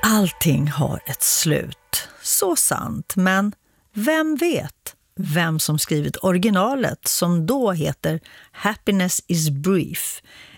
Allting har ett slut. Så sant, men vem vet vem som skrivit originalet som då heter Happiness is Brief